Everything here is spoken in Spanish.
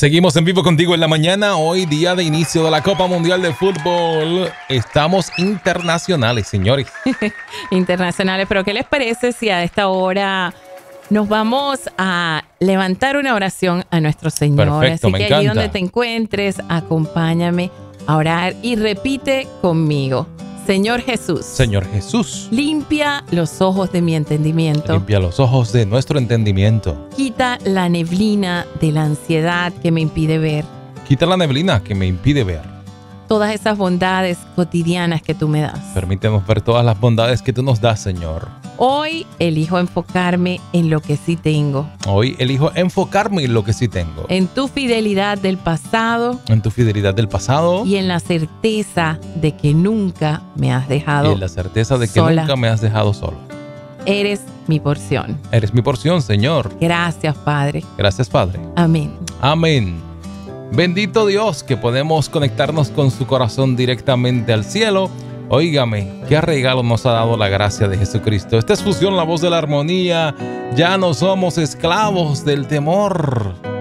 Seguimos en vivo contigo en la mañana. Hoy día de inicio de la Copa Mundial de Fútbol. Estamos internacionales, señores. Internacionales, pero ¿qué les parece si a esta hora nos vamos a levantar una oración a nuestro Señor? Perfecto, así me que encanta. allí donde te encuentres, acompáñame a orar y repite conmigo. Señor Jesús. Señor Jesús. Limpia los ojos de mi entendimiento. Limpia los ojos de nuestro entendimiento. Quita la neblina de la ansiedad que me impide ver. Quita la neblina que me impide ver. Todas esas bondades cotidianas que tú me das. Permítenos ver todas las bondades que tú nos das, Señor. Hoy elijo enfocarme en lo que sí tengo. Hoy elijo enfocarme en lo que sí tengo. En tu fidelidad del pasado. En tu fidelidad del pasado. Y en la certeza de que nunca me has dejado. Y en la certeza de que sola. nunca me has dejado solo. Eres mi porción. Eres mi porción, Señor. Gracias, Padre. Gracias, Padre. Amén. Amén. Bendito Dios que podemos conectarnos con su corazón directamente al cielo. Óigame, qué regalo nos ha dado la gracia de Jesucristo. Esta es Fusión, la voz de la armonía. Ya no somos esclavos del temor.